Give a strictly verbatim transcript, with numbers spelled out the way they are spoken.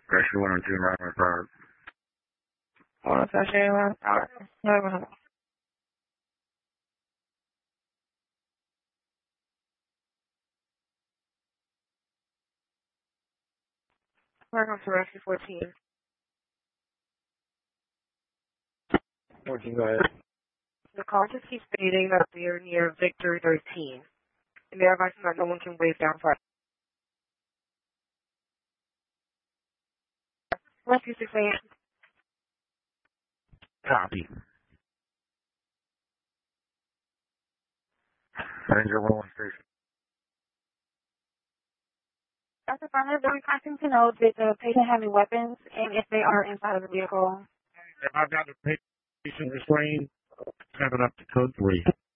Rescue one oh two, Ryman Park. Hold on, Sashay. Alright. Welcome to Rescue fourteen. fourteen, go ahead. The call just keeps stating that they are near Victor thirteen. And they're advising that no one can wave down fire. Rescue six A M. Copy. Ranger one one station. Doctor Farmer, they're requesting to know did the patient have any weapons and if they are inside of the vehicle. If I've got the patient restrained, step it up to code three.